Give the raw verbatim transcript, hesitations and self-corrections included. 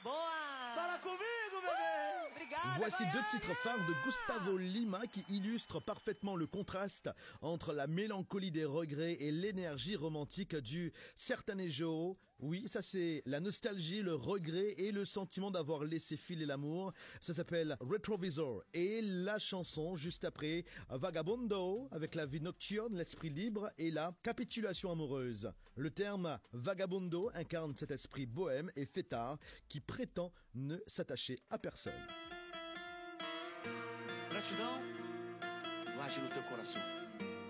Boa! Fala comigo, bébé! Obrigada, Voici Goiânia! deux titres phares de Gustavo Lima qui illustrent parfaitement le contraste entre la mélancolie des regrets et l'énergie romantique du sertanejo. Oui, ça c'est la nostalgie, le regret et le sentiment d'avoir laissé filer l'amour. Ça s'appelle Retrovisor. Et la chanson juste après, Vagabundo, avec la vie nocturne, l'esprit libre et la capitulation amoureuse. Le terme vagabundo incarne cet esprit bohème et fêtard qui prétend ne s'attacher à personne. Gratidão, guarde no teu coração.